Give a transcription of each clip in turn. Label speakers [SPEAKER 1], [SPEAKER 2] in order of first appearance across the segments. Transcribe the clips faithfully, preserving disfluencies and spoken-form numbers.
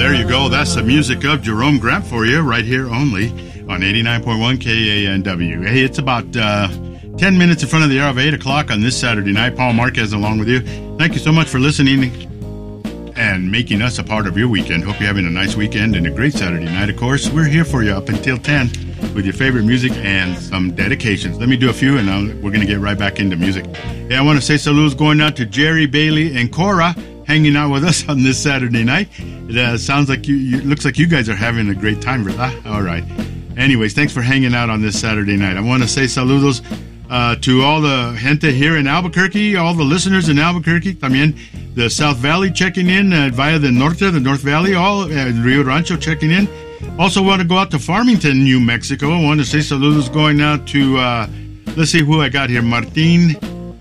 [SPEAKER 1] There you go. That's the music of Jerome Grant for you right here only on eighty-nine point one K A N W. Hey, it's about uh, ten minutes in front of the hour of eight o'clock on this Saturday night. Paul Marquez along with you. Thank you so much for listening and making us a part of your weekend. Hope you're having a nice weekend and a great Saturday night. Of course, we're here for you up until ten with your favorite music and some dedications. Let me do a few, and I'll, we're going to get right back into music. Hey, I want to say saludos going out to Jerry, Bailey, and Cora hanging out with us on this Saturday night. It uh, sounds like you, you, looks like you guys are having a great time, ¿verdad? All right. Anyways, thanks for hanging out on this Saturday night. I want to say saludos uh, to all the gente here in Albuquerque, all the listeners in Albuquerque, también the South Valley checking in uh, via the Norte, the North Valley, all uh, Rio Rancho checking in. Also want to go out to Farmington, New Mexico. I want to say saludos going out to, uh, let's see who I got here, Martin,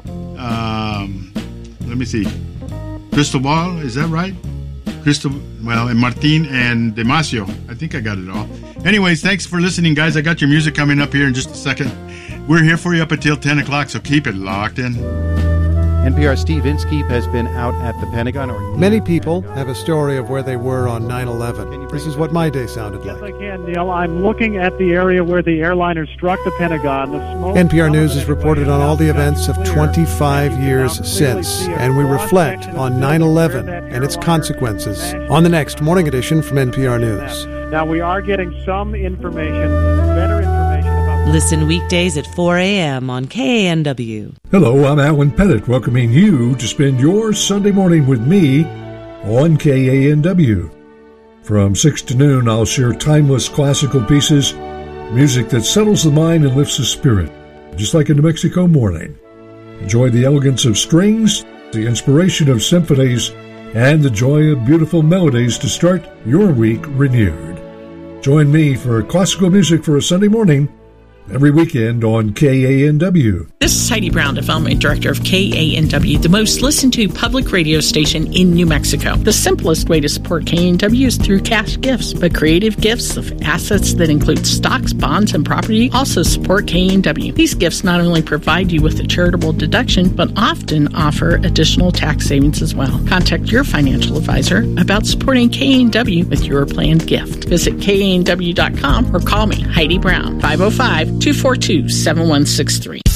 [SPEAKER 1] um, let me see, Cristobal, is that right? Cristobal, well, and Martin and Demasio. I think I got it all. Anyways, thanks for listening, guys. I got your music coming up here in just a second. We're here for you up until ten o'clock, so keep it locked in.
[SPEAKER 2] N P R's Steve Inskeep has been out at the Pentagon. Or
[SPEAKER 3] Many people have a story of where they were on nine eleven. This is what my day sounded like.
[SPEAKER 4] Yes, I can, Neil. I'm looking at the area where the airliner struck the Pentagon. The smoke
[SPEAKER 3] N P R News has reported on all the events of twenty-five years since, and we reflect on nine eleven and its consequences on the next Morning Edition from N P R News.
[SPEAKER 4] Now, we are getting some information, better information.
[SPEAKER 5] Listen weekdays at four a.m. on K A N W.
[SPEAKER 6] Hello, I'm Alan Pettit, welcoming you to spend your Sunday morning with me on K A N W. From six to noon, I'll share timeless classical pieces, music that settles the mind and lifts the spirit, just like a New Mexico morning. Enjoy the elegance of strings, the inspiration of symphonies, and the joy of beautiful melodies to start your week renewed. Join me for classical music for a Sunday morning every weekend on K A N W.
[SPEAKER 7] This is Heidi Brown, Development Director of K A N W, the most listened to public radio station in New Mexico. The simplest way to support K A N W is through cash gifts, but creative gifts of assets that include stocks, bonds, and property also support K A N W. These gifts not only provide you with a charitable deduction, but often offer additional tax savings as well. Contact your financial advisor about supporting K A N W with your planned gift. Visit K A N W dot com or call me, Heidi Brown, five oh five, two four two, seven one six three.